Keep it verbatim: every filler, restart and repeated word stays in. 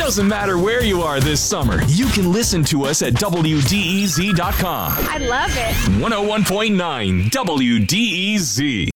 Doesn't matter where you are this summer, you can listen to us at W D E Z dot com. I love it. one oh one point nine W D E Z.